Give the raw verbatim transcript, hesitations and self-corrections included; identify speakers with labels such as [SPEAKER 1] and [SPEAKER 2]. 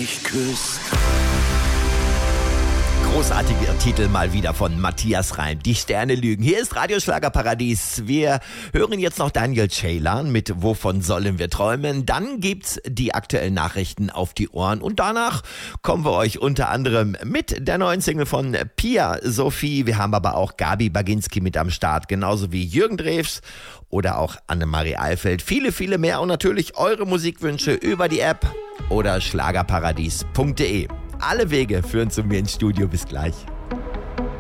[SPEAKER 1] mich küsst.
[SPEAKER 2] Großartiger Titel mal wieder von Matthias Reim. Die Sterne lügen. Hier ist Radioschlagerparadies. Wir hören jetzt noch Daniel Ceylan mit Wovon sollen wir träumen. Dann gibt's die aktuellen Nachrichten auf die Ohren. Und danach kommen wir euch unter anderem mit der neuen Single von Pia Sophie. Wir haben aber auch Gabi Baginski mit am Start. Genauso wie Jürgen Drews oder auch Annemarie Eilfeld. Viele, viele mehr. Und natürlich eure Musikwünsche über die App oder schlagerparadies punkt de. Alle Wege führen zu mir ins Studio. Bis gleich.